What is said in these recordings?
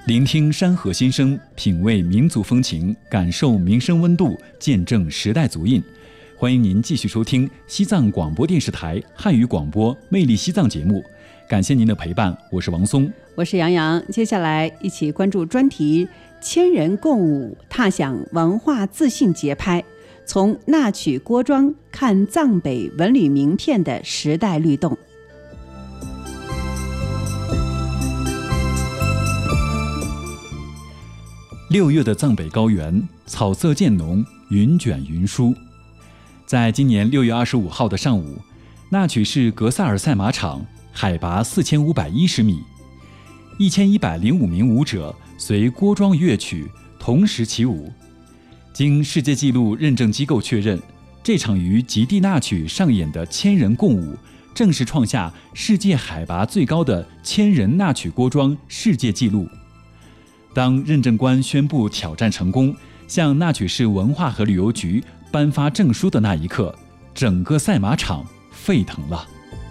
聆听山河心声，品味民族风情，感受民生温度，见证时代足印。欢迎您继续收听西藏广播电视台汉语广播《魅力西藏》节目，感谢您的陪伴，我是王松， 我是杨洋。接下来一起关注专题：千人共舞，踏响文化自信节拍。从纳曲郭庄看藏北文旅名片的时代律动。 6月的藏北高原，草色渐浓，云卷云舒。在今年6月25号的上午，纳曲市格萨尔赛马场海拔4510米，1105名舞者随郭庄乐曲同时起舞。经世界纪录认证机构确认，这场于极地纳曲上演的千人共舞，正式创下世界海拔最高的千人纳曲郭庄世界纪录。当认证官宣布挑战成功，向纳曲市文化和旅游局颁发证书的那一刻，整个赛马场沸腾了。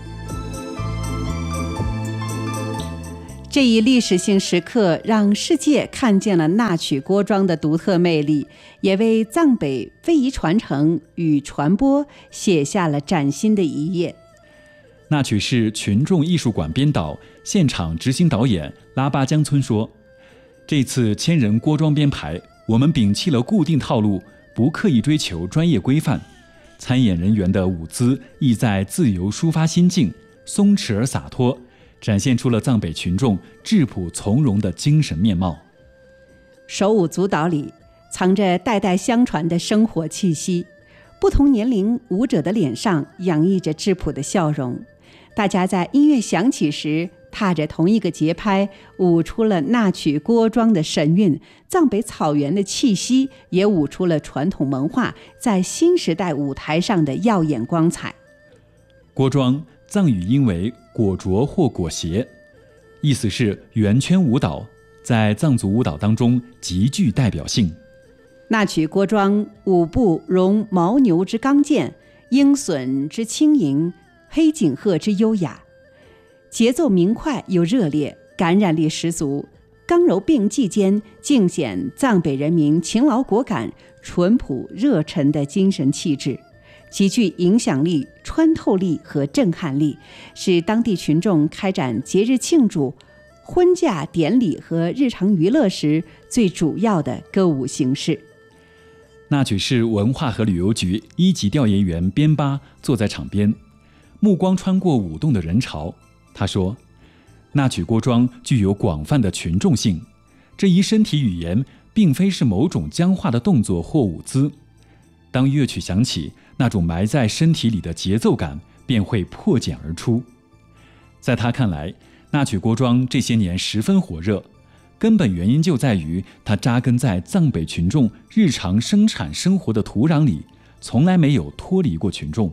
这一历史性时刻让世界看见了纳曲郭庄的独特魅力，也为藏北非遗传承与传播写下了崭新的一页。 纳曲市群众艺术馆编导、现场执行导演拉巴江村说，这次千人郭庄编排，我们摒弃了固定套路，不刻意追求专业规范，参演人员的舞姿意在自由抒发心境，松弛而洒脱，展现出了藏北群众质朴从容的精神面貌。 手舞足蹈里藏着代代相传的生活气息，不同年龄舞者的脸上洋溢着质朴的笑容，大家在音乐响起时踏着同一个节拍，舞出了纳曲郭庄的神韵，藏北草原的气息也舞出了传统文化在新时代舞台上的耀眼光彩。 郭庄藏语音为果着或果鞋，意思是圆圈舞蹈，在藏族舞蹈当中极具代表性。 纳曲郭庄舞步融牦牛之刚健，鹰隼之轻盈，黑颈鹤之优雅，节奏明快又热烈，感染力十足，刚柔并济间尽显藏北人民勤劳果敢、淳朴热忱的精神气质，极具影响力、穿透力和震撼力，是当地群众开展节日庆祝、婚嫁典礼和日常娱乐时最主要的歌舞形式。 纳曲市文化和旅游局1级调研员边巴坐在场边，目光穿过舞动的人潮。他说，纳曲郭庄具有广泛的群众性，这一身体语言并非是某种僵化的动作或舞姿，当乐曲响起，那种埋在身体里的节奏感便会破茧而出。在他看来，纳曲郭庄这些年十分火热，根本原因就在于它扎根在藏北群众日常生产生活的土壤里，从来没有脱离过群众。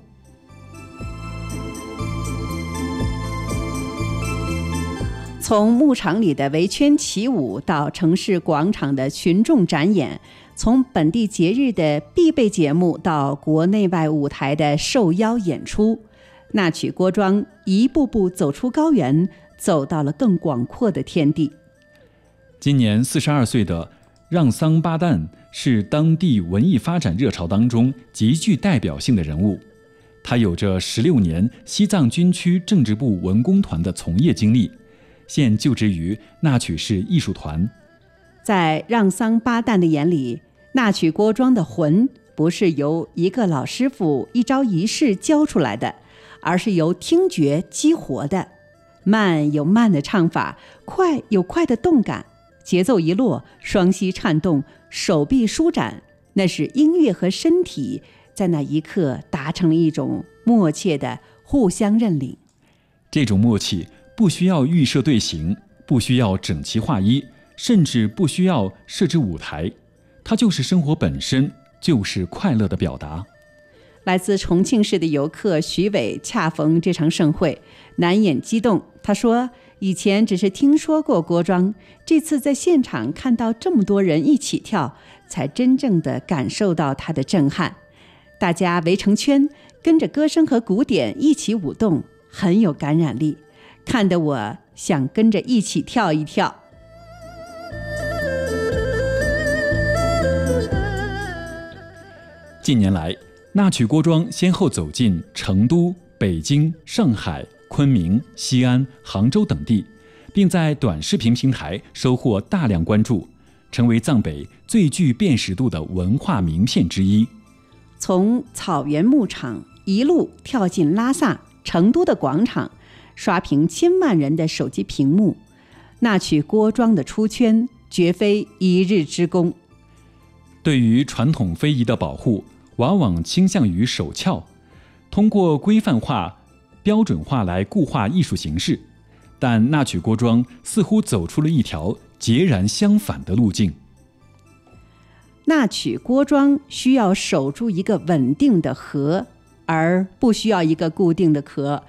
从牧场里的围圈起舞到城市广场的群众展演，从本地节日的必备节目到国内外舞台的受邀演出，纳曲郭庄一步步走出高原，走到了更广阔的天地。 今年42岁的让桑巴旦是当地文艺发展热潮当中极具代表性的人物，他有着16年西藏军区政治部文工团的从业经历，现就职于纳曲市艺术团。 在让桑巴旦的眼里，纳曲郭庄的魂不是由一个老师傅一招一式教出来的，而是由听觉激活的。慢有慢的唱法，快有快的动感，节奏一落，双膝颤动，手臂舒展，那是音乐和身体在那一刻达成了一种默契的互相认领。 这种默契不需要预设队形，不需要整齐划一，甚至不需要设置舞台，它就是生活本身，就是快乐的表达。 来自重庆市的游客徐伟恰逢这场盛会，难掩激动。他说，以前只是听说过郭庄，这次在现场看到这么多人一起跳，才真正的感受到它的震撼。大家围成圈，跟着歌声和鼓点一起舞动，很有感染力，看得我想跟着一起跳一跳。 近年来，纳曲锅庄先后走进成都、北京、上海、昆明、西安、杭州等地，并在短视频平台收获大量关注，成为藏北最具辨识度的文化名片之一。 从草原牧场一路跳进拉萨、成都的广场，刷屏千万人的手机屏幕，纳曲锅庄的出圈绝非一日之功。 对于传统非遗的保护，往往倾向于手俏，通过规范化、标准化来固化艺术形式，但纳曲锅庄似乎走出了一条截然相反的路径。 纳曲锅庄需要守住一个稳定的核，而不需要一个固定的壳。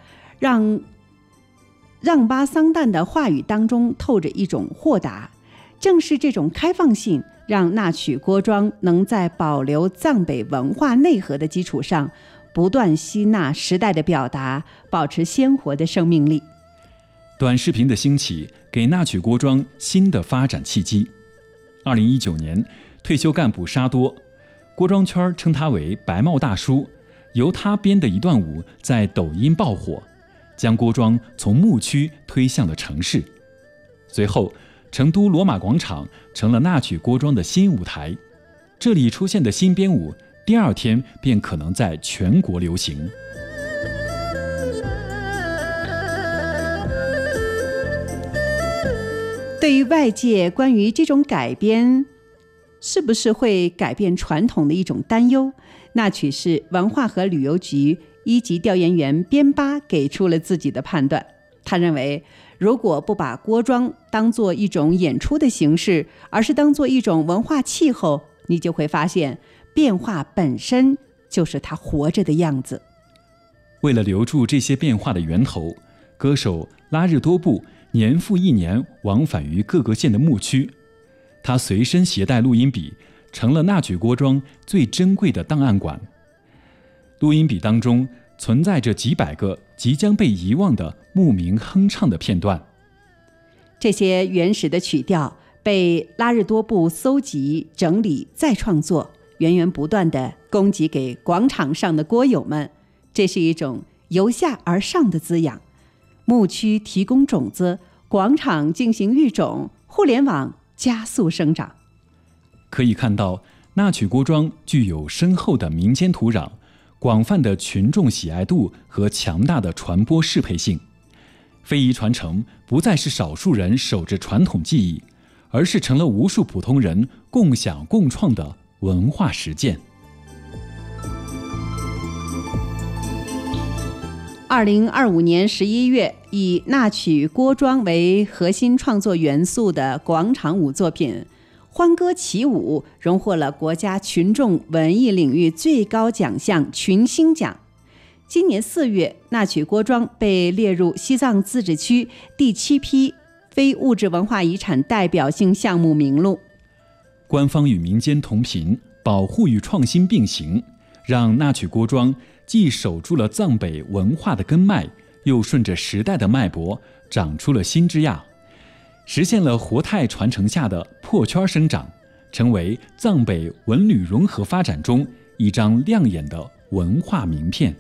让巴桑旦的话语当中透着一种豁达，正是这种开放性，让纳曲锅庄能在保留藏北文化内核的基础上，不断吸纳时代的表达，保持鲜活的生命力。 短视频的兴起给纳曲锅庄新的发展契机。2019年，退休干部沙多，锅庄圈称他为白帽大叔，由他编的一段舞在抖音爆火，将锅庄从牧区推向了城市。随后，成都罗马广场成了纳曲锅庄的新舞台，这里出现的新编舞，第二天便可能在全国流行。 对于外界关于这种改编是不是会改变传统的一种担忧，纳曲市文化和旅游局一级调研员边巴给出了自己的判断。他认为，如果不把锅庄当作一种演出的形式，而是当作一种文化气候，你就会发现变化本身就是它活着的样子。 为了留住这些变化的源头，歌手拉日多布年复一年往返于各个县的牧区，他随身携带录音笔，成了纳曲锅庄最珍贵的档案馆。录音笔当中存在着几百个即将被遗忘的牧民哼唱的片段。 这些原始的曲调被拉日多布搜集、整理、再创作，源源不断地供给给广场上的锅友们。这是一种由下而上的滋养。牧区提供种子，广场进行育种，互联网加速生长。 可以看到，纳曲锅庄具有深厚的民间土壤、广泛的群众喜爱度和强大的传播适配性。非遗传承不再是少数人守着传统技艺，而是成了无数普通人共享共创的文化实践。 2025年11月，以纳曲锅庄为核心创作元素的广场舞作品《欢歌起舞》荣获了国家群众文艺领域最高奖项群星奖。今年4月，纳曲锅庄被列入西藏自治区第7批非物质文化遗产代表性项目名录。 官方与民间同频，保护与创新并行，让纳曲锅庄既守住了藏北文化的根脉，又顺着时代的脉搏长出了新枝桠，实现了活态传承下的破圈生长，成为藏北文旅融合发展中一张亮眼的文化名片。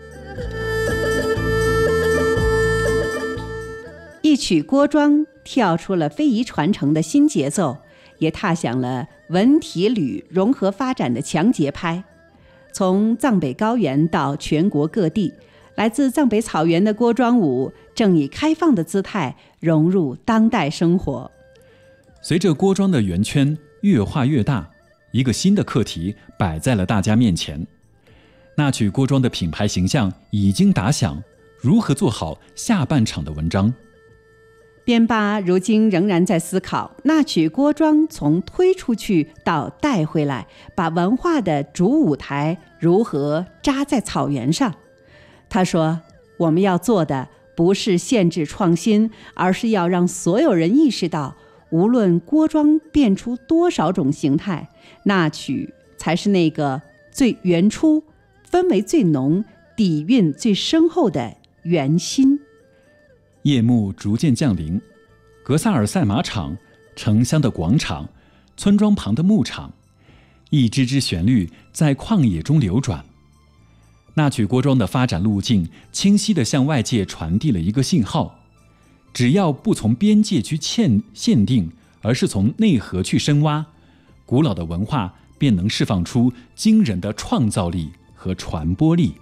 一曲锅庄跳出了非遗传承的新节奏，也踏响了文体旅融合发展的强节拍。从藏北高原到全国各地，来自藏北草原的锅庄舞正以开放的姿态融入当代生活。 随着锅庄的圆圈越画越大，一个新的课题摆在了大家面前。纳曲锅庄的品牌形象已经打响，如何做好下半场的文章？ 边巴如今仍然在思考纳曲锅庄从推出去到带回来，把文化的主舞台如何扎在草原上。他说，我们要做的不是限制创新，而是要让所有人意识到，无论锅庄变出多少种形态，纳曲才是那个最原初、氛围最浓、底蕴最深厚的原心。 夜幕逐渐降临，格萨尔赛马场、城乡的广场、村庄旁的牧场， 一支支旋律在旷野中流转。那曲郭庄的发展路径清晰地向外界传递了一个信号：只要不从边界去限定，而是从内核去深挖，古老的文化便能释放出惊人的创造力和传播力。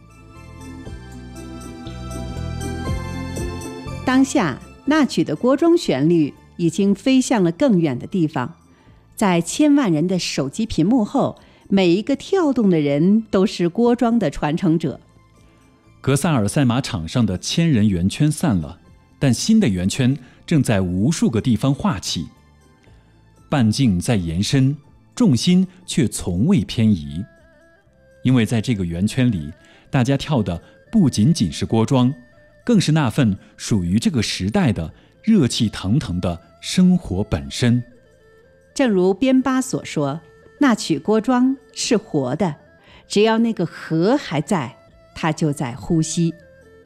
当下那曲的郭庄旋律已经飞向了更远的地方，在千万人的手机屏幕后，每一个跳动的人都是郭庄的传承者。 格萨尔赛马场上的1000人圆圈散了，但新的圆圈正在无数个地方画起。半径在延伸，重心却从未偏移。因为在这个圆圈里，大家跳的不仅仅是郭庄，更是那份属于这个时代的热气腾腾的生活本身。 正如边巴所说，那曲郭庄是活的，只要那个河还在，它就在呼吸。